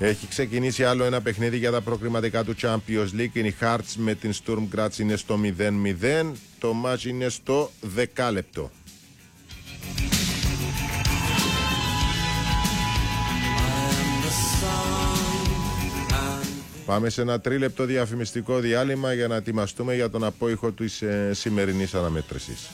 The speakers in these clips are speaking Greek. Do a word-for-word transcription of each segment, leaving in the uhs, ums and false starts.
Έχει ξεκινήσει άλλο ένα παιχνίδι για τα προκριματικά του Champions League. Είναι η Hearts με την Sturm Graz, είναι στο μηδέν μηδέν. Το μάτς είναι στο δεκάλεπτο. Πάμε σε ένα τρίλεπτο διαφημιστικό διάλειμμα για να ετοιμαστούμε για τον απόϊχο της ε, σημερινής αναμέτρησης.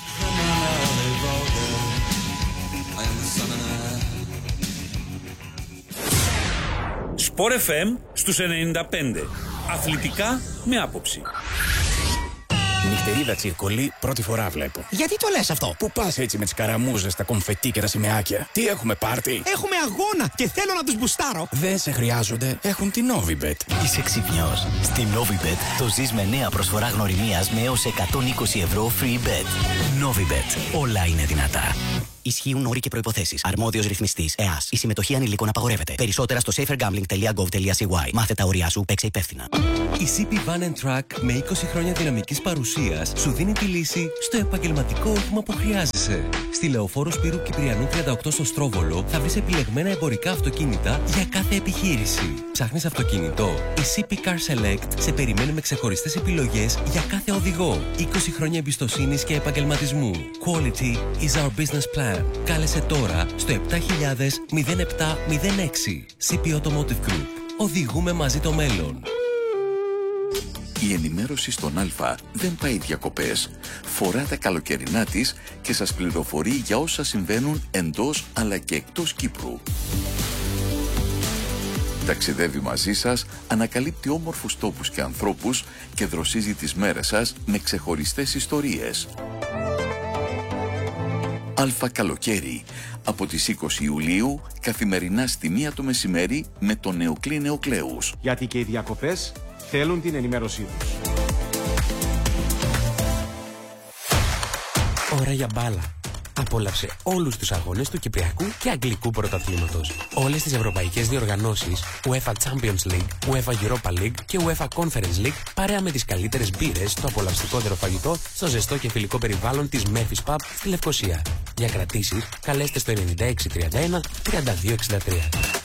Σπορ εφ εμ στους ενενήντα πέντε. Αθλητικά με άποψη. Νυχτερίδα τσιρκολί πρώτη φορά βλέπω. Γιατί το λες αυτό? Πού πας έτσι με τις καραμούζες, τα κομφετί και τα σημαίακια? Τι έχουμε πάρτι? Έχουμε αγώνα και θέλω να τους μπουστάρω. Δεν σε χρειάζονται, έχουν την Novibet. Είσαι ξυπνιός. Στη Novibet το ζεις με νέα προσφορά γνωριμίας με έως εκατόν είκοσι ευρώ free bet. Novibet. Όλα είναι δυνατά. Ισχύουν όροι και προϋποθέσεις. Αρμόδιος ρυθμιστής ΕΑΣ. Η συμμετοχή ανηλίκων απαγορεύεται. Περισσότερα στο safer gambling τελεία gov τελεία c y. Μάθε τα όρια σου, παίξε υπεύθυνα. Η σι πι Van and Truck με είκοσι χρόνια δυναμικής παρουσίας σου δίνει τη λύση στο επαγγελματικό όχημα που χρειάζεσαι. Στη Λεωφόρου Σπύρου Κυπριανού τριάντα οκτώ στο Στρόβολο θα βρεις επιλεγμένα εμπορικά αυτοκίνητα για κάθε επιχείρηση. Ψάχνεις αυτοκίνητο? Η σι πι Car Select σε περιμένει με ξεχωριστές επιλογές για κάθε οδηγό. είκοσι χρόνια εμπιστοσύνης και επαγγελματισμού. Quality is our business plan. Κάλεσε τώρα στο επτά χιλιάδες μηδέν επτά μηδέν έξι. σι πι Automotive Group. Οδηγούμε μαζί το μέλλον. Η ενημέρωση στον Α δεν πάει διακοπές. Φορά τα καλοκαιρινά της και σας πληροφορεί για όσα συμβαίνουν εντός αλλά και εκτός Κύπρου. Ταξιδεύει μαζί σας, ανακαλύπτει όμορφους τόπους και ανθρώπους και δροσίζει τις μέρες σας με ξεχωριστές ιστορίες. Α Καλοκαίρι, από τις είκοσι Ιουλίου, καθημερινά στη μία το μεσημέρι με τον Νεοκλή Νεοκλέους. Γιατί και οι διακοπές θέλουν την ενημέρωσή τους. Ώρα για μπάλα. Απόλαυσε όλους τους αγώνες του Κυπριακού και Αγγλικού Πρωταθλήματος. Όλες τις ευρωπαϊκές διοργανώσεις, UEFA Champions League, UEFA Europa League και UEFA Conference League, παρέα με τις καλύτερες μπύρες, το απολαυστικότερο φαγητό, στο ζεστό και φιλικό περιβάλλον της Memphis Pub στη Λευκοσία. Για κρατήσεις, καλέστε στο ενενήντα έξι τριάντα ένα τριάντα δύο εξήντα τρία.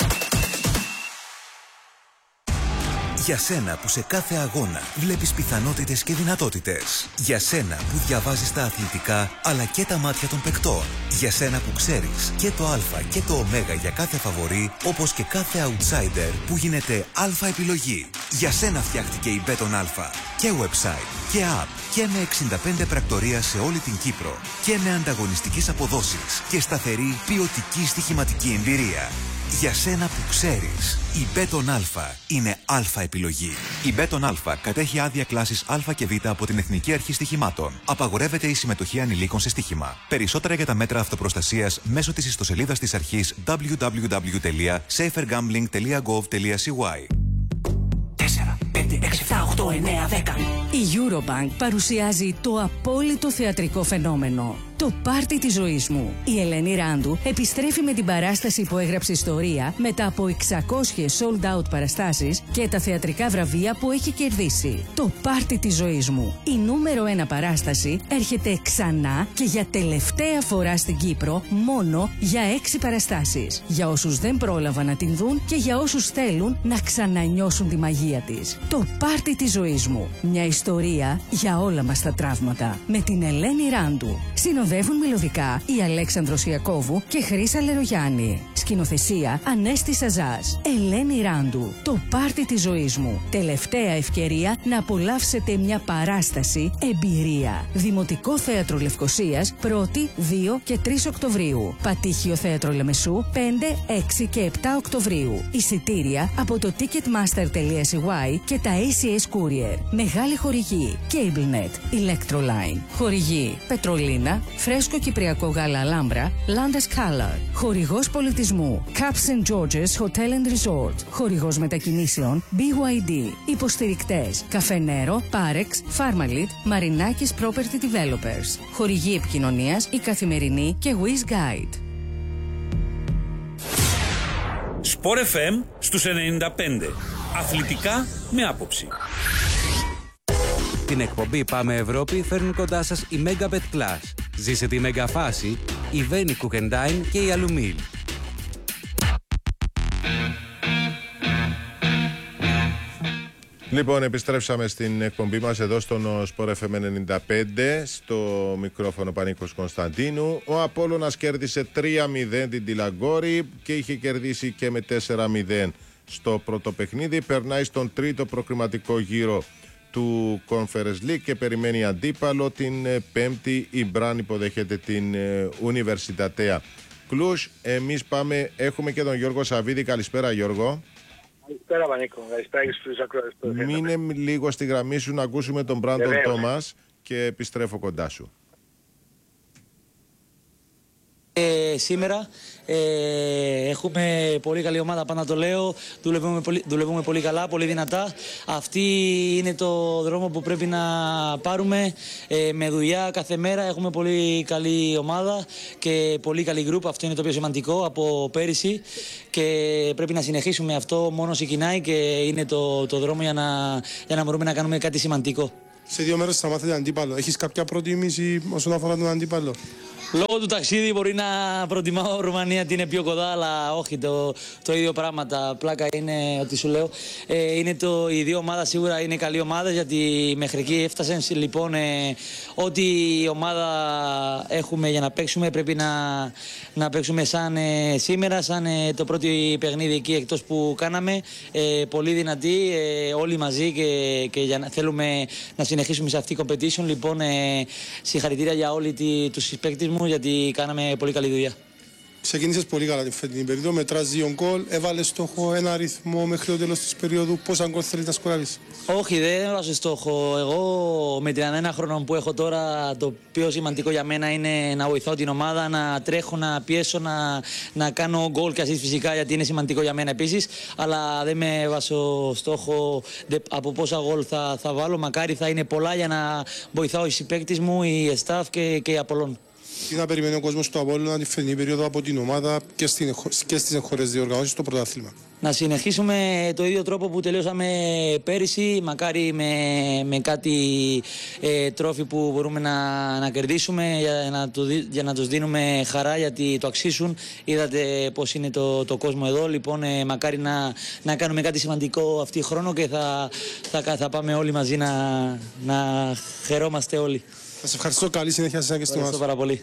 Για σένα που σε κάθε αγώνα βλέπεις πιθανότητες και δυνατότητες. Για σένα που διαβάζεις τα αθλητικά αλλά και τα μάτια των παικτών. Για σένα που ξέρεις και το α και το ω για κάθε φαβορί, όπως και κάθε outsider που γίνεται α επιλογή. Για σένα φτιάχτηκε η Μπέτον Α. Και website και app και με εξήντα πέντε πρακτορία σε όλη την Κύπρο. Και με ανταγωνιστικές αποδόσεις και σταθερή ποιοτική στοιχηματική εμπειρία. Για σένα που ξέρεις, η Μπέτον Α είναι Α επιλογή. Η Μπέτον Α κατέχει άδεια κλάσης Α και Β από την Εθνική Αρχή Στοιχημάτων. Απαγορεύεται η συμμετοχή ανηλίκων σε στοίχημα. Περισσότερα για τα μέτρα αυτοπροστασίας μέσω της ιστοσελίδας της αρχής double-u double-u double-u τελεία safer gambling τελεία gov τελεία c y. τέσσερα, πέντε, έξι, επτά, οκτώ, εννέα, δέκα. Η Eurobank παρουσιάζει το απόλυτο θεατρικό φαινόμενο. Το πάρτι της ζωής μου. Η Ελένη Ράντου επιστρέφει με την παράσταση που έγραψε ιστορία μετά από εξακόσιες sold out παραστάσεις και τα θεατρικά βραβεία που έχει κερδίσει. Το πάρτι της ζωής μου. Η νούμερο ένα παράσταση έρχεται ξανά και για τελευταία φορά στην Κύπρο μόνο για έξι παραστάσεις. Για όσους δεν πρόλαβαν να την δουν και για όσους θέλουν να ξανανιώσουν τη μαγεία της. Το πάρτι της ζωής μου. Μια ιστορία για όλα μας τα τραύματα. Με την Ελένη Ράντου. Συνοδεύουν μελωδικά η Αλέξανδρος Ιακώβου και Χρύσα Λερογιάννη. Σκηνοθεσία Ανέστη Σαζάς. Ελένη Ράντου. Το πάρτι της ζωής μου. Τελευταία ευκαιρία να απολαύσετε μια παράσταση εμπειρία. Δημοτικό Θέατρο Λευκοσίας πρώτη, δύο και τρεις Οκτωβρίου. Πατήχιο Θέατρο Λεμεσού πέντε, έξι και επτά Οκτωβρίου. Εισιτήρια από το ticketmaster τελεία c y και τα έι σι ες Courier. Μεγάλη χορηγή CableNet, Electroline. Χορηγή Πετρολίνα, Φρέσκο Κυπριακό Γάλα Αλάμπρα, Landes Color. Χορηγός πολιτισμού Caps and Georges Hotel and Resort. Χορηγός μετακινήσεων μπι γουάι ντι. Υποστηρικτές Καφενέρο, Parex, Pharmalit, Μαρινάκης Property Developers. Χορηγή επικοινωνίας Η Καθημερινή και Wiz Guide. Σπορ εφ εμ στους ενενήντα πέντε. Αθλητικά με άποψη. Την εκπομπή Πάμε Ευρώπη φέρνουν κοντά σας η Megabet Plus. Ζήσε τη Mega φάση, η Veni Cook and Dine και η Alumil. Λοιπόν, επιστρέψαμε στην εκπομπή μας εδώ στον Σπορ εφ εμ ενενήντα πέντε, στο μικρόφωνο Πανίκος Κωνσταντίνου. Ο Απόλλωνας κέρδισε τρία μηδέν την Τιλαγκόρη και είχε κερδίσει και με τέσσερα μηδέn στο πρώτο παιχνίδι. Περνάει στον τρίτο προκριματικό γύρο του Conference League και περιμένει αντίπαλο. Την Πέμπτη η Μπραν υποδέχεται την Universitatea Cluj. Εμείς πάμε, έχουμε και τον Γιώργο Σαββίδη. Καλησπέρα, Γιώργο. Καλησπέρα, Πανίκο. Καλησπέρα και στους ακροατές. Μείνε λίγο στη γραμμή σου να ακούσουμε τον Μπράντον Τόμας και επιστρέφω κοντά σου. Ε, σήμερα ε, έχουμε πολύ καλή ομάδα, πάντα το λέω, δουλεύουμε πολύ, δουλεύουμε πολύ καλά, πολύ δυνατά. Αυτή είναι το δρόμο που πρέπει να πάρουμε, ε, με δουλειά κάθε μέρα. Έχουμε πολύ καλή ομάδα και πολύ καλή γκρουπ, αυτό είναι το πιο σημαντικό από πέρυσι και πρέπει να συνεχίσουμε, αυτό μόνο ξεκινάει και είναι το, το δρόμο για να, για να μπορούμε να κάνουμε κάτι σημαντικό. Σε δύο μέρες θα μάθετε αντίπαλο. Έχεις κάποια προτίμηση όσον αφορά τον αντίπαλο? Λόγω του ταξίδι μπορεί να προτιμάω Ρουμανία, την είναι πιο κοντά, αλλά όχι το, το ίδιο πράγμα. Τα πλάκα είναι ότι σου λέω. Ε, είναι το, οι δύο ομάδες σίγουρα είναι καλή ομάδα, γιατί μέχρι εκεί έφτασαν. Λοιπόν, ε, ό,τι η ομάδα έχουμε για να παίξουμε πρέπει να, να παίξουμε σαν ε, σήμερα, σαν ε, το πρώτο παιχνίδι εκεί εκτός που κάναμε. Ε, πολύ δυνατοί, ε, όλοι μαζί και, και για να, θέλουμε να συνεχίσουμε σε αυτή η competition. Λοιπόν, ε, συγχαρητήρια για όλοι τους συμπαίκτες μου, γιατί κάναμε πολύ καλή δουλειά. Ξεκίνησες πολύ καλά την φετινή περίοδο, μετράς δύο γκολ, έβαλες στόχο ένα αριθμό μέχρι το τέλος της περίοδου. Πόσα γκολ θέλεις να σκοράρεις? Όχι, δεν έβαλα στόχο. Εγώ με τριάντα ένα χρόνων που έχω τώρα, το πιο σημαντικό για μένα είναι να βοηθάω την ομάδα, να τρέχω, να πιέσω, να, να κάνω γκολ και assist φυσικά, γιατί είναι σημαντικό για μένα επίσης. Αλλά δεν με βάζω στόχο από πόσα γκολ θα, θα βάλω. Μακάρι θα είναι πολλά για να βοηθάω οι συμπαίκτες μου, οι staff και, και οι Απολλών. Τι να περιμένει ο κόσμος του Απόλλωνα τη φετινή περίοδο από την ομάδα και, στην, και στις εγχώριες διοργανώσεις στο πρωτάθλημα? Να συνεχίσουμε το ίδιο τρόπο που τελειώσαμε πέρυσι, μακάρι με, με κάτι ε, τρόφι που μπορούμε να, να κερδίσουμε, για να, του, για να τους δίνουμε χαρά, γιατί το αξίζουν. Είδατε πώς είναι το, το κόσμο εδώ, λοιπόν ε, μακάρι να, να κάνουμε κάτι σημαντικό αυτή χρόνο και θα, θα, θα πάμε όλοι μαζί να, να χαιρόμαστε όλοι. Σας ευχαριστώ, καλή συνέχεια σας και στο μας. Ευχαριστώ πάρα πολύ.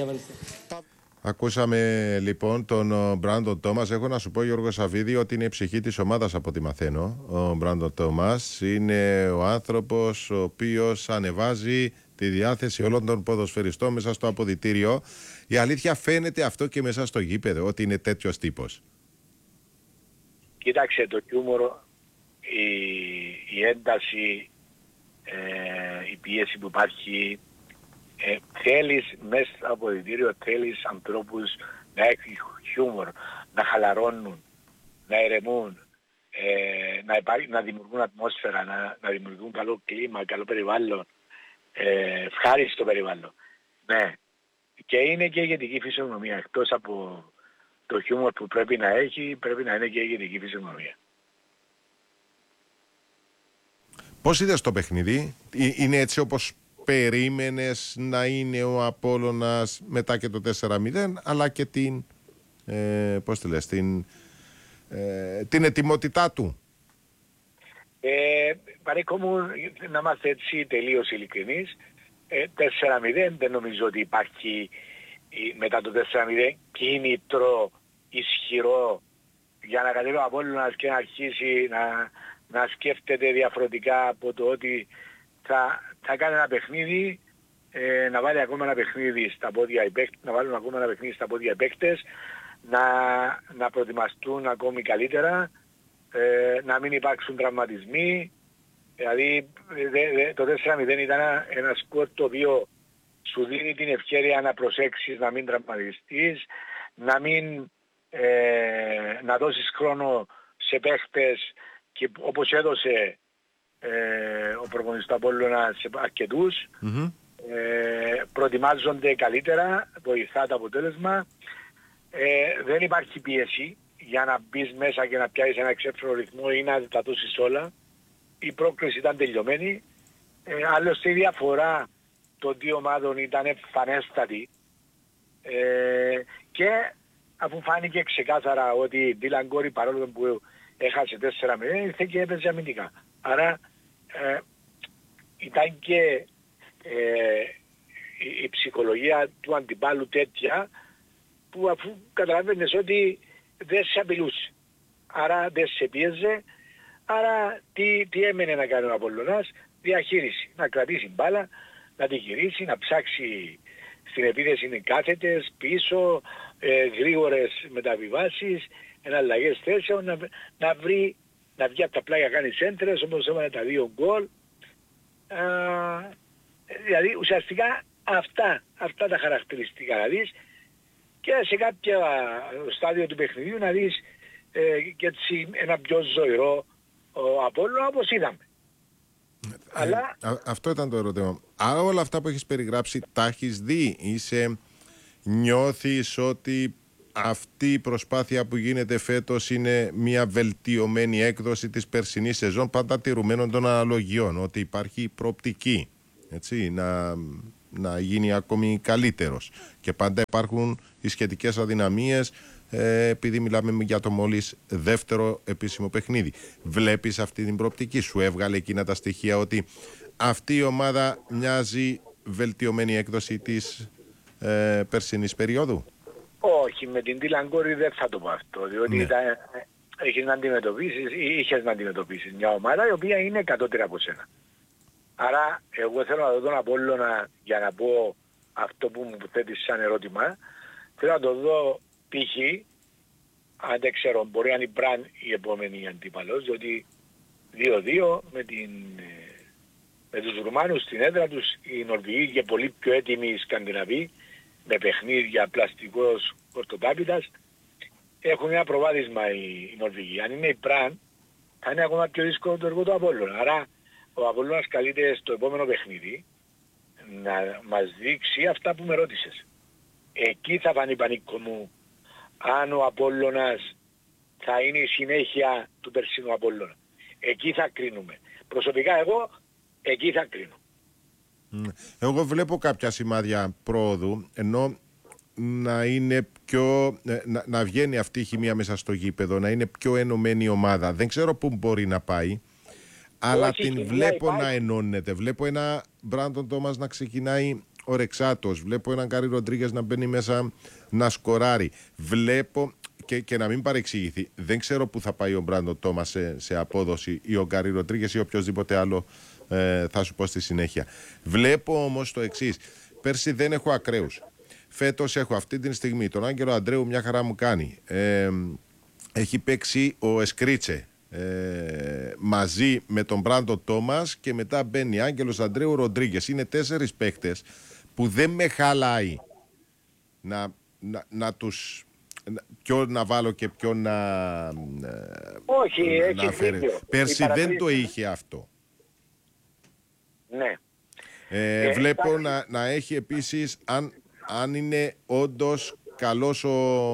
Ακούσαμε λοιπόν τον Μπράντον Τόμας. Έχω να σου πω, Γιώργο Σαββίδη, ότι είναι η ψυχή της ομάδας από ό,τι μαθαίνω. Ο Μπράντον Τόμας είναι ο άνθρωπος ο οποίος ανεβάζει τη διάθεση όλων των ποδοσφαιριστών μέσα στο αποδυτήριο. Η αλήθεια φαίνεται αυτό και μέσα στο γήπεδο, ότι είναι τέτοιος τύπος. Κοίταξε, το χιούμορ, η, η ένταση, ε, η πίεση που υπάρχει, ε, θέλεις μέσα στο αποδυτήριο, θέλεις ανθρώπους να έχουν χιούμορ, να χαλαρώνουν, να ηρεμούν, ε, να, υπάρχει, να δημιουργούν ατμόσφαιρα, να, να δημιουργούν καλό κλίμα, καλό περιβάλλον, ε, ευχάριστο περιβάλλον. Ναι. Και είναι και η ηγετική φυσιογνωμία. Εκτός από το χιούμορ που πρέπει να έχει, πρέπει να είναι και η ηγετική φυσιογνωμία. Πώς είδες το παιχνίδι? Είναι έτσι όπως περίμενες να είναι ο Απόλλωνας μετά και το τέσσερα μηδέν, αλλά και την, ε, πώς τη λες, την, ε, την ετοιμότητά του? Ε, Παρέκο μου, να είμαστε έτσι τελείως ειλικρινείς, ε, τέσσερα μηδέν δεν νομίζω ότι υπάρχει μετά το τέσσερα μηδέν κίνητρο ισχυρό για να κατέβει ο Απόλλωνας και να αρχίσει να, να σκέφτεται διαφορετικά από το ότι θα, θα κάνει ένα παιχνίδι, ε, να βάλει ακόμα ένα παιχνίδι στα πόδια οι παίκτες, να βάλουν ακόμα ένα παιχνίδι στα πόδια οι παίκτες, να, να προετοιμαστούν ακόμη καλύτερα, ε, να μην υπάρξουν τραυματισμοί. Δηλαδή δε, δε, το τέσσερα μηδέν ήταν ένα, ένα σκορ το οποίο σου δίνει την ευκαιρία να προσέξεις, να μην τραυματιστείς, να μην ε, να δώσεις χρόνο σε παίχτες και όπως έδωσε ε, ο προπονητής του Απόλλωνα σε αρκετούς, mm-hmm. ε, προετοιμάζονται καλύτερα, βοηθά το αποτέλεσμα, ε, δεν υπάρχει πίεση για να μπεις μέσα και να πιάσεις ένα εξέφρονο ρυθμό ή να τα δώσεις όλα. Η πρόκληση ήταν τελειωμένη, ε, άλλωστε η διαφορά των δύο ομάδων ήταν εμφανέστατη, ε, και αφού φάνηκε ξεκάθαρα ότι η Τιλαγκόρη, παρόλο που έχασε τέσσερα μηδέν, ήρθε και έπαιζε αμυντικά. Άρα ε, ήταν και ε, η, η ψυχολογία του αντιπάλου τέτοια που αφού καταλαβαίνεις ότι δεν σε απειλούσε. Άρα δεν σε πίεζε. Άρα τι, τι έμενε να κάνει ο Απολλωνάς? Διαχείριση. Να κρατήσει μπάλα, να τη γυρίσει, να ψάξει στην επίθεση κάθετες, πίσω, ε, γρήγορες μεταβιβάσεις, εναλλαγές θέσεων, να, να βρει, να βγει από τα πλάγια, κάνει σέντρες, όπως έβαλε τα δύο γκολ. Α, δηλαδή ουσιαστικά αυτά, αυτά τα χαρακτηριστικά να δεις και σε κάποιο στάδιο του παιχνιδιού να δεις ε, και έτσι ένα πιο ζωηρό ο Απόλλωνα όπως είδαμε. Ε, Αλλά... α, αυτό ήταν το ερώτημα. Άρα όλα αυτά που έχεις περιγράψει τα έχεις δει? Είσαι, νιώθεις ότι αυτή η προσπάθεια που γίνεται φέτος είναι μια βελτιωμένη έκδοση της περσινής σεζόν, πάντα τηρουμένων των αναλογιών, ότι υπάρχει προοπτική, έτσι, να, να γίνει ακόμη καλύτερος, και πάντα υπάρχουν οι σχετικές αδυναμίες, ε, επειδή μιλάμε για το μόλις δεύτερο επίσημο παιχνίδι. Βλέπεις αυτή την προοπτική? Σου έβγαλε εκείνα τα στοιχεία ότι αυτή η ομάδα μοιάζει βελτιωμένη έκδοση της ε, περσινής περίοδου? Όχι, με την Τιλαγκόρη δεν θα το πω αυτό, διότι ναι. έχεις να αντιμετωπίσεις ή είχες να αντιμετωπίσεις μια ομάδα η οποία είναι κατώτερα από σένα. Άρα εγώ θέλω να δω τον Απόλλωνα, για να πω αυτό που μου θέτεις σαν ερώτημα, θέλω να το δω π.χ. αν δεν ξέρω, μπορεί να είναι η Μπραν η επόμενη αντίπαλος, διότι δύο δύο με, την, με τους Ρουμάνους στην έδρα τους, οι Νορβηγοί και πολύ πιο έτοιμοι οι Σκανδιναβοί, με παιχνίδια πλαστικός ορτοτάπητας, έχουν ένα προβάδισμα οι, οι Νορβηγοί. Αν είναι η Πραν, θα είναι ακόμα πιο δύσκολο το έργο του Απόλλωνα. Άρα ο Απόλλωνας καλείται στο επόμενο παιχνίδι να μας δείξει αυτά που με ρώτησες. Εκεί θα φανεί, Πανίκο μου, αν ο Απόλλωνας θα είναι η συνέχεια του περσινού Απόλλωνα. Εκεί θα κρίνουμε. Προσωπικά εγώ, εκεί θα κρίνω. Εγώ βλέπω κάποια σημάδια πρόοδου, ενώ να είναι πιο, να, να βγαίνει αυτή η χημεία μέσα στο γήπεδο, να είναι πιο ενωμένη η ομάδα. Δεν ξέρω πού μπορεί να πάει, αλλά όχι, την βλέπω να ενώνεται. Βλέπω ένα Μπράντον Τόμας να ξεκινάει ορεξάτος, βλέπω έναν Γκάρι Ροντρίγκες να μπαίνει μέσα να σκοράρει. Βλέπω, και, και να μην παρεξηγηθεί, δεν ξέρω πού θα πάει ο Μπράντον Τόμας σε, σε απόδοση, ή ο Γκάρι Ροντρίγκες ή οποιοδήποτε άλλο. Ε, θα σου πω στη συνέχεια. Βλέπω όμως το εξής. Πέρσι δεν έχω ακραίους. Φέτος έχω αυτή τη στιγμή τον Άγγελο Αντρέου, μια χαρά μου κάνει. Ε, έχει παίξει ο Εσκρίτσε ε, μαζί με τον Μπράντο Τόμας, και μετά μπαίνει Άγγελος Αντρέου, Ροντρίγκες. Είναι τέσσερις παίκτες που δεν με χαλάει να, να, να τους... Ποιο να βάλω και ποιο να... Όχι, να, έχει να φέρει. Πέρσι δεν το είχε αυτό. Ναι. Ε, ε, βλέπω ε, να, να έχει επίσης, αν, αν είναι όντως καλός ο,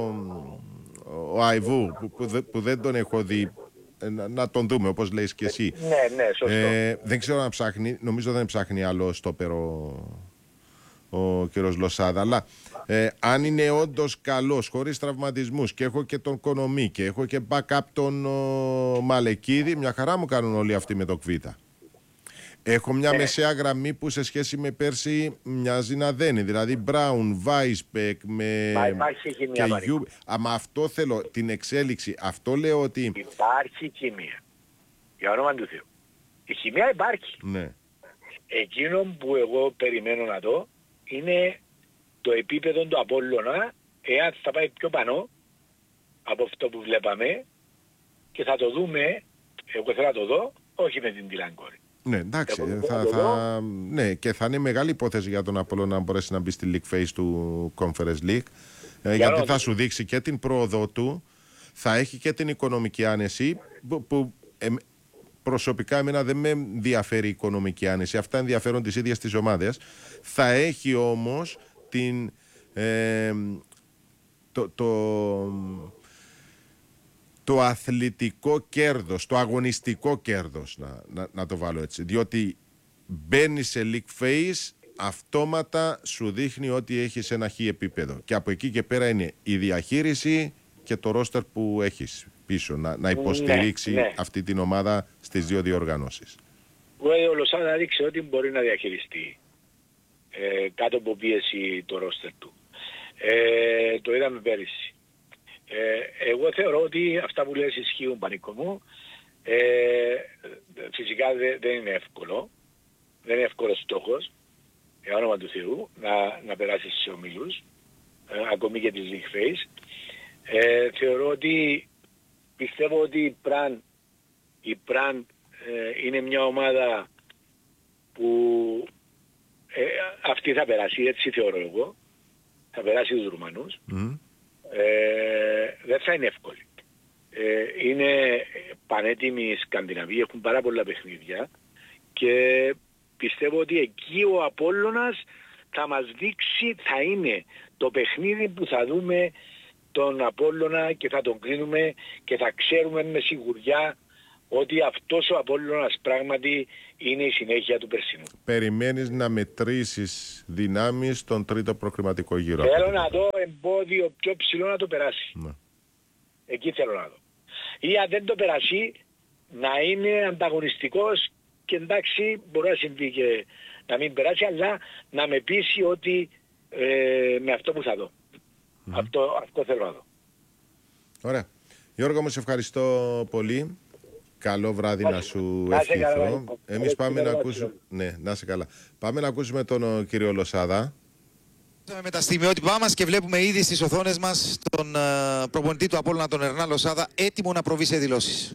ο Αϊβού, που, που, δε, που δεν τον έχω δει, να, να τον δούμε όπως λέεις και εσύ. Ναι, ναι, σωστό. Ε, δεν ξέρω να ψάχνει, νομίζω δεν ψάχνει άλλο στόπερο ο κύριος Λοσάδα, αλλά ε, αν είναι όντως καλός, χωρίς τραυματισμούς, και έχω και τον Κονομή και έχω και backup τον ο, Μαλεκίδη, μια χαρά μου κάνουν όλοι αυτοί με το Κβίτα. Έχω μια ε. μεσαία γραμμή που σε σχέση με πέρσι μοιάζει να δένει. Δηλαδή Μπράουν, Βάισπεκ με... Μα υπάρχει χημεία. Γιου... Αμα αυτό θέλω, την εξέλιξη. Αυτό λέω ότι... Υπάρχει χημεία. Για όνομα του Θεού. Η χημεία υπάρχει. Ναι. Εκείνο που εγώ περιμένω να δω είναι το επίπεδο του Απόλλωνα, εάν θα πάει πιο πάνω από αυτό που βλέπαμε, και θα το δούμε, εγώ θέλω να το δω, όχι με την Τιλαγκόρη. Ναι, εντάξει, θα, θα, ναι, και θα είναι μεγάλη υπόθεση για τον Απόλλωνα να μπορέσει να μπει στη League Phase του Conference League, ε, γιατί θα σου δείξει και την πρόοδο του, θα έχει και την οικονομική άνεση που, που ε, προσωπικά εμένα δεν με ενδιαφέρει η οικονομική άνεση, αυτά ενδιαφέρουν τις ίδιες τις ομάδες. Θα έχει όμως την, ε, το, το, το αθλητικό κέρδος, το αγωνιστικό κέρδος, να, να, να το βάλω έτσι, διότι μπαίνει σε League Phase, αυτόματα σου δείχνει ότι έχεις ένα χι επίπεδο, και από εκεί και πέρα είναι η διαχείριση και το ρόστερ που έχεις πίσω, να, να υποστηρίξει ναι, ναι. αυτή την ομάδα στις δύο διοργανώσεις. Ο Λοσάδα δείξε ότι μπορεί να διαχειριστεί ε, κάτω από πίεση το ρόστερ του. Ε, το είδαμε πέρυσι. Ε, εγώ θεωρώ ότι αυτά που λες ισχύουν, Πανίκο μου. Ε, φυσικά δε, δεν είναι εύκολο. Δεν είναι εύκολος στόχος, για όνομα του Θεού, να, να περάσει στους ομίλους, ε, ακόμη και της League Phase. Ε, θεωρώ ότι, πιστεύω ότι η Πραν, η Πραν ε, είναι μια ομάδα που ε, αυτή θα περάσει, έτσι θεωρώ εγώ. Θα περάσει τους Ρουμανούς. Mm. Ε, δεν θα είναι εύκολη. Ε, είναι πανέτοιμοι οι Σκανδιναβοί, έχουν πάρα πολλά παιχνίδια και πιστεύω ότι εκεί ο Απόλλωνας θα μας δείξει, θα είναι το παιχνίδι που θα δούμε τον Απόλλωνα και θα τον κρίνουμε και θα ξέρουμε με σιγουριά ότι αυτός ο Απόλλωνας πράγματι είναι η συνέχεια του περσινού. Περιμένεις να μετρήσεις δυνάμεις στον τρίτο προκριματικό γύρο? Θέλω να δω εμπόδιο πιο ψηλό να το περάσει. Ναι. Εκεί θέλω να δω. Ή αν δεν το περάσει, να είναι ανταγωνιστικός και εντάξει μπορεί να συμβεί και να μην περάσει, αλλά να με πείσει ότι ε, με αυτό που θα δω. Mm. Αυτό, αυτό θέλω να δω. Ωραία. Γιώργο μου, σε ευχαριστώ πολύ. Καλό βράδυ να σου ευχηθώ. Εμείς πάμε να ακούσουμε... Ναι, να είσαι καλά. Πάμε να ακούσουμε τον κύριο Λοσάδα. Με τα στιγμιότυπά μας και βλέπουμε ήδη στις οθόνες μας τον uh, προπονητή του Απόλλωνα, τον Ερνά Λοσάδα, έτοιμο να προβεί σε δηλώσεις.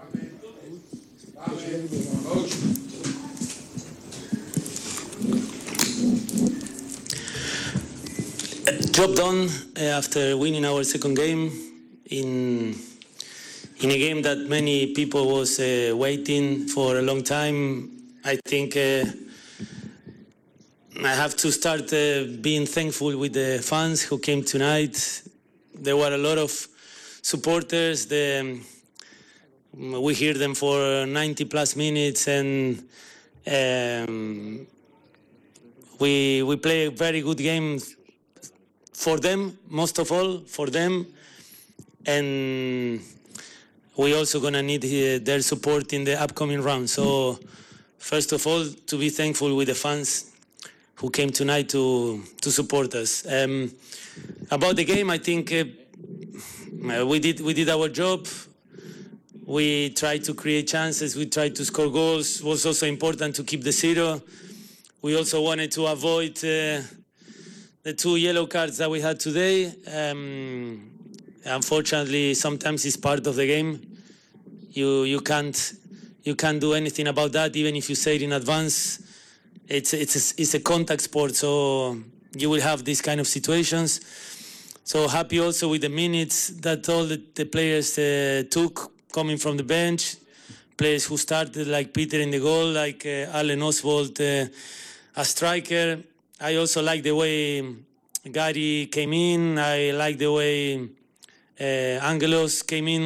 Job done uh, after winning our second game in in a game that many people was uh, waiting for a long time. I think uh, I have to start uh, being thankful with the fans who came tonight. There were a lot of supporters. The, um, we hear them for ninety plus minutes, and um, we we play a very good game for them, most of all for them, and we also gonna need uh, their support in the upcoming round. So first of all, to be thankful with the fans who came tonight to to support us. Um, about the game, I think uh, we did we did our job. We tried to create chances. We tried to score goals. It was also important to keep the zero. We also wanted to avoid uh, the two yellow cards that we had today. Um, unfortunately, sometimes it's part of the game. You you can't you can't do anything about that, even if you say it in advance. It's it's a, it's a contact sport, so you will have these kind of situations. So happy also with the minutes that all the, the players uh, took coming from the bench. Players who started like Peter in the goal, like uh, Allen Oswald, uh, a striker. I also like the way Gary came in. I like the way uh, Angelos came in.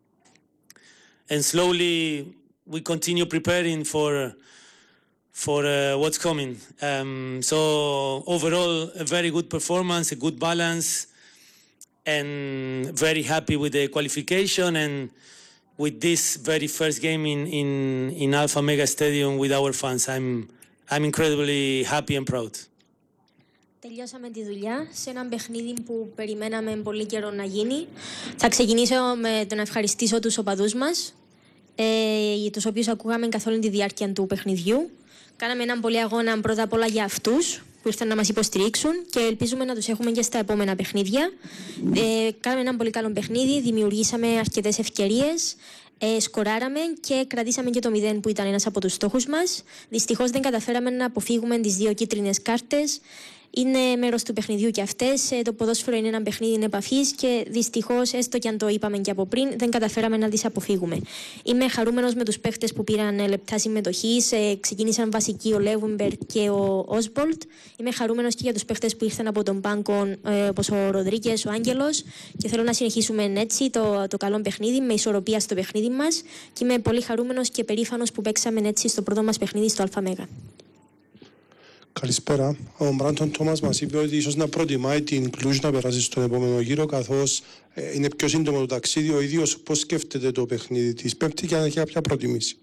And slowly we continue preparing for for uh, what's coming. Um, so overall, a very good performance, a good balance, and very happy with the qualification and with this very first game in in in Alpha Mega Stadium with our fans. I'm I'm incredibly happy and proud. Τελειώσαμε τη δουλειά σε έναν παιχνίδι που περιμέναμε πολύ καιρό να γίνει. Θα ξεκινήσω με το να ευχαριστήσω τους οπαδούς μας, ε, τους οποίους ακούγαμε καθ' όλη τη διάρκεια του παιχνιδιού. Κάναμε έναν πολύ αγώνα πρώτα απ' όλα για αυτούς που ήρθαν να μας υποστηρίξουν και ελπίζουμε να τους έχουμε και στα επόμενα παιχνίδια. Ε, κάναμε έναν πολύ καλό παιχνίδι, δημιουργήσαμε αρκετές ευκαιρίες. Ε, σκοράραμε και κρατήσαμε και το μηδέν που ήταν ένας από τους στόχους μας. Δυστυχώς δεν καταφέραμε να αποφύγουμε τις δύο κίτρινες κάρτες. Είναι μέρος του παιχνιδιού και αυτές. Ε, το ποδόσφαιρο είναι ένα παιχνίδι επαφής και δυστυχώς, έστω και αν το είπαμε και από πριν, δεν καταφέραμε να τις αποφύγουμε. Είμαι χαρούμενος με τους παίχτες που πήραν λεπτά συμμετοχής. Ε, ξεκίνησαν βασικοί ο Λέουμπερ και ο Όσμπολτ. Είμαι χαρούμενος και για τους παίχτες που ήρθαν από τον πάγκο, ε, όπως ο Ροδρίκες, ο Άγγελος. Και θέλω να συνεχίσουμε έτσι το, το καλό παιχνίδι, με ισορροπία στο παιχνίδι μας. Και είμαι πολύ χαρούμενος και περήφανος που παίξαμε έτσι στο πρώτο μας παιχνίδι στο ΑΜΕΓΑ. Καλησπέρα. Ο Μπράντον Τόμας μας είπε ότι ίσως να προτιμάει την Κλούζ να περάσει στον επόμενο γύρο, καθώς ε, είναι πιο σύντομο το ταξίδι. Ο ίδιος πώς σκέφτεται το παιχνίδι της Πέμπτη και αν έχει κάποια προτιμήσει.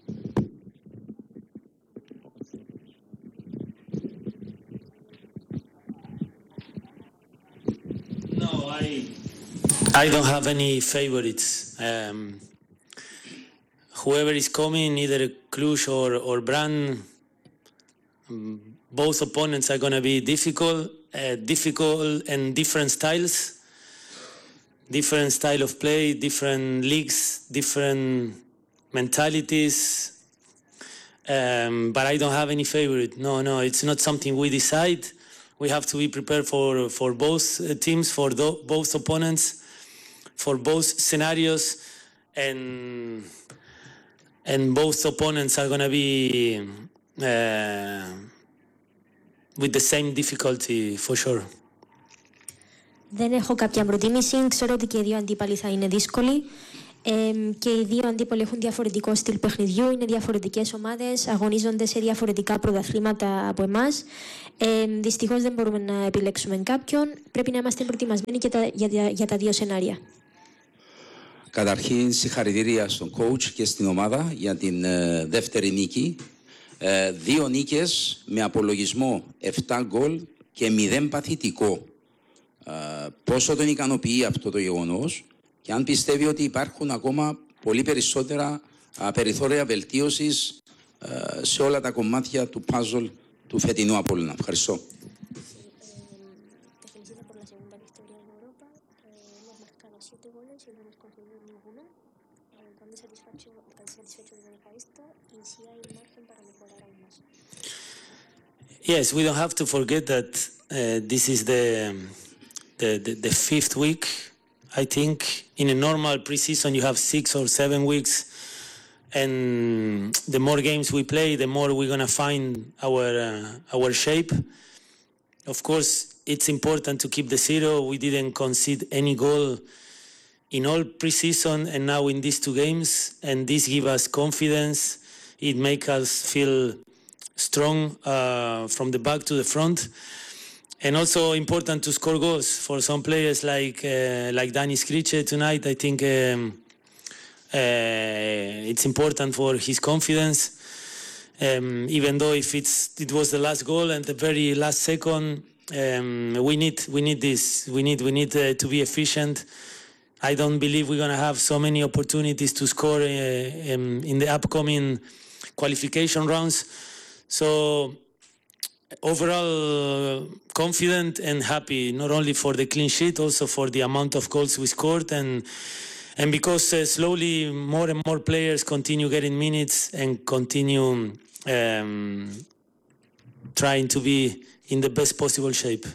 No, I I don't have any favorites. Um, whoever is coming, either Cluj or or Brann, um, both opponents are going to be difficult, uh, difficult and different styles, different style of play, different leagues, different mentalities. Um, but I don't have any favorite. No, no, it's not something we decide. We have to be prepared for for both teams, for the, both opponents, for both scenarios, and and both opponents are going to be uh, with the same difficulty for sure. Δεν έχω κάποια προτίμηση. Ξέρω ότι και οι δύο αντίπαλοι θα είναι δύσκολοι. Ε, και οι δύο αντίπαλοι έχουν διαφορετικό στυλ παιχνιδιού, είναι διαφορετικές ομάδες, αγωνίζονται σε διαφορετικά πρωταθλήματα από εμάς. Ε, δυστυχώς δεν μπορούμε να επιλέξουμε κάποιον. Πρέπει να είμαστε προετοιμασμένοι και τα, για, για τα δύο σενάρια. Καταρχήν, συγχαρητήρια στον coach και στην ομάδα για την ε, δεύτερη νίκη. Ε, δύο νίκες με απολογισμό επτά γκολ και μηδέν παθητικό. Ε, πόσο τον ικανοποιεί αυτό το γεγονός και αν πιστεύει ότι υπάρχουν ακόμα πολύ περισσότερα ε, περιθώρια βελτίωσης ε, σε όλα τα κομμάτια του puzzle του φετινού Απόλλωνα. Ευχαριστώ. Yes, we don't have to forget that uh, this is the, the the the fifth week. I think in a normal preseason you have six or seven weeks, and the more games we play, the more we're gonna find our uh, our shape. Of course, it's important to keep the zero. We didn't concede any goal in all preseason, and now in these two games, and this gives us confidence. It makes us feel strong uh, from the back to the front, and also important to score goals for some players like uh, like Dani Skriče tonight. I think um, uh, it's important for his confidence, um, even though if it's it was the last goal and the very last second, um, we need we need this we need we need uh, to be efficient. I don't believe we're gonna have so many opportunities to score uh, um, in the upcoming qualification rounds. So overall uh, confident and happy, not only for the clean sheet, also for the amount of goals we scored, and and because uh, slowly more and more players continue getting minutes and continue um, trying to be in the best possible shape.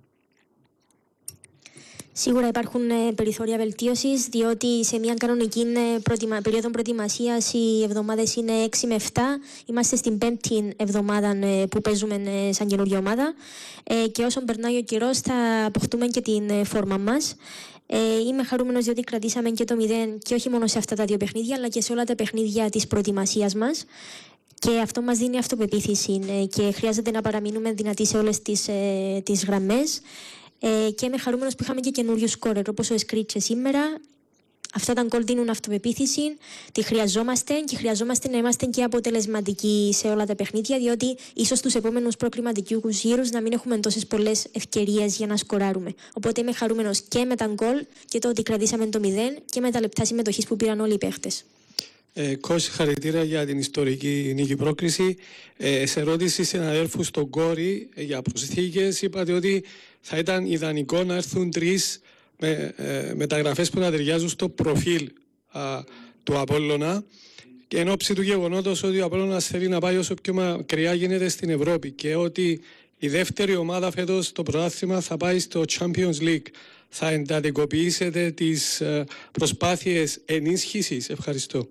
Σίγουρα υπάρχουν ε, περιθώρια βελτίωσης, διότι σε μια κανονική ε, προτιμα... περίοδο προετοιμασίας οι εβδομάδες είναι έξι με επτά. Είμαστε στην πέμπτη εβδομάδα ε, που παίζουμε ε, σαν καινούργια ομάδα. Ε, και όσο περνάει ο καιρός θα αποκτούμε και την ε, φόρμα μας. Ε, είμαι χαρούμενος διότι κρατήσαμε και το μηδέν και όχι μόνο σε αυτά τα δύο παιχνίδια, αλλά και σε όλα τα παιχνίδια της προετοιμασίας μας. Και αυτό μας δίνει αυτοπεποίθηση ε, και χρειάζεται να παραμείνουμε δυνατοί σε όλες τις, ε, τις γραμμές. Ε, και είμαι χαρούμενος που είχαμε και καινούριου σκόρερ όπως ο Εσκρίτσε σήμερα. Αυτά τα γκολ δίνουν αυτοπεποίθηση, τη χρειαζόμαστε και χρειαζόμαστε να είμαστε και αποτελεσματικοί σε όλα τα παιχνίδια, διότι ίσως στους επόμενους προκριματικούς γύρους να μην έχουμε τόσες πολλές ευκαιρίες για να σκοράρουμε. Οπότε είμαι χαρούμενος και με τα γκολ και το ότι κρατήσαμε το μηδέν και με τα λεπτά συμμετοχής που πήραν όλοι οι παίχτες. Ε, Κώστα, χαρητήρα για την ιστορική νίκη πρόκριση. Ε, σε ερώτηση συναδέλφου στον Κόρη ε, για προσθήκες, είπατε ότι θα ήταν ιδανικό να έρθουν τρεις με, ε, μεταγραφές που να ταιριάζουν στο προφίλ α, του Απόλλωνα, και εν ώψη του γεγονότος ότι ο Απόλλωνας θέλει να πάει όσο πιο μακριά γίνεται στην Ευρώπη και ότι η δεύτερη ομάδα φέτος στο πρωτάθλημα θα πάει στο Champions League. Θα εντατικοποιήσετε τις ε, προσπάθειες ενίσχυσης? Ευχαριστώ.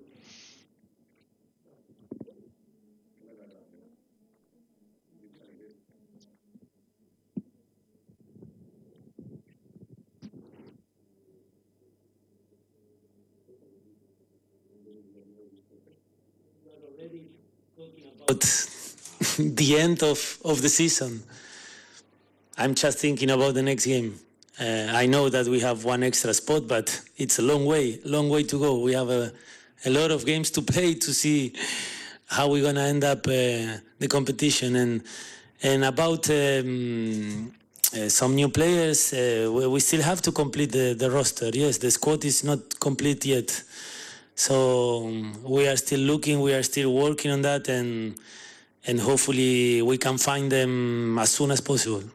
the end of, of the season. I'm just thinking about the next game. Uh, I know that we have one extra spot, but it's a long way, long way to go. We have a, a lot of games to play to see how we're going to end up uh, the competition. And and about um, uh, some new players, uh, we, we still have to complete the, the roster. Yes, the squad is not complete yet. So um, we are still looking, we are still working on that, and and hopefully we can find them as soon as possible.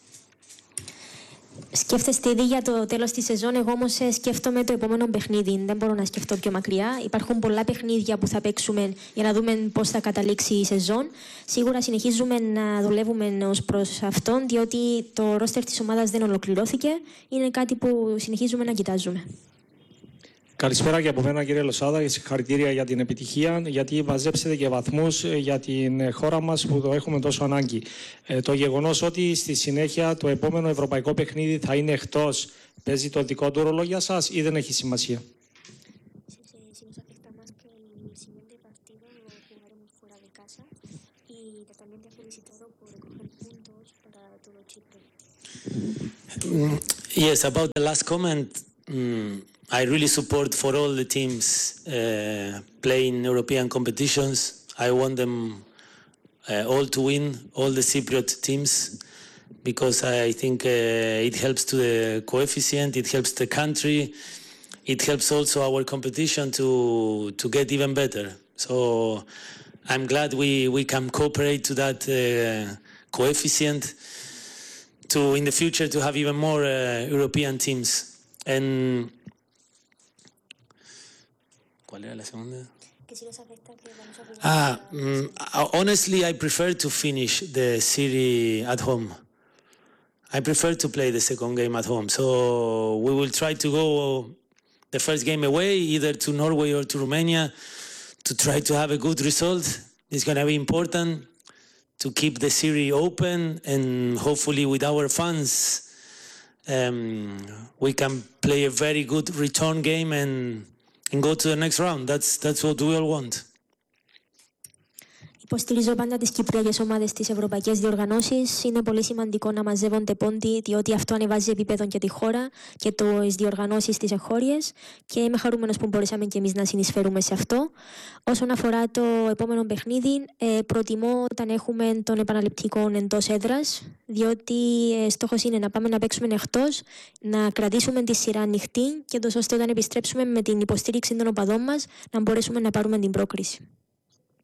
Σκέφτεστε ήδη για το τέλος της σεζόν. Εγώ όμως σκέφτομαι το επόμενο παιχνίδι. Δεν μπορώ να σκεφτώ πιο μακριά. Υπάρχουν πολλά παιχνίδια που θα παίξουμε για να δούμε πώς θα καταλήξει η σεζόν. Σίγουρα συνεχίζουμε να δουλεύουμε ως προς αυτόν, διότι το ρόστερ της ομάδας δεν ολοκληρώθηκε. Είναι κάτι που συνεχίζουμε να κοιτάζουμε. Καλησπέρα και από μένα, κύριε Λοσάδα, και συγχαρητήρια για την επιτυχία, γιατί μαζέψετε και βαθμούς για την χώρα μας που το έχουμε τόσο ανάγκη. Ε, το γεγονός ότι στη συνέχεια το επόμενο ευρωπαϊκό παιχνίδι θα είναι εκτός, παίζει το δικό του ρόλο για σας ή δεν έχει σημασία? Yes, about the last comment, mm, I really support for all the teams uh, playing European competitions. I want them uh, all to win, all the Cypriot teams, because I think uh, it helps to the coefficient, it helps the country, it helps also our competition to to get even better. So I'm glad we, we can cooperate to that uh, coefficient to in the future to have even more uh, European teams. And ¿cuál era la segunda? Ah, mm, honestly, I prefer to finish the series at home. I prefer to play the second game at home. So we will try to go the first game away, either to Norway or to Romania, to try to have a good result. It's going to be important to keep the series open, and hopefully with our fans, um, we can play a very good return game and and go to the next round. That's that's what we all want. Υποστηρίζω πάντα τις κυπριακές ομάδες στις ευρωπαϊκές διοργανώσεις. Είναι πολύ σημαντικό να μαζεύονται πόντοι, διότι αυτό ανεβάζει επίπεδο και τη χώρα και τις διοργανώσεις της εγχώριες. Και είμαι χαρούμενος που μπορέσαμε και εμείς να συνεισφέρουμε σε αυτό. Όσον αφορά το επόμενο παιχνίδι, ε, προτιμώ όταν έχουμε τον επαναληπτικό εντός έδρας, διότι ε, στόχος είναι να πάμε να παίξουμε εκτός, να κρατήσουμε τη σειρά ανοιχτή και τόσο ώστε όταν επιστρέψουμε με την υποστήριξη των οπαδών μας να μπορέσουμε να πάρουμε την πρόκριση.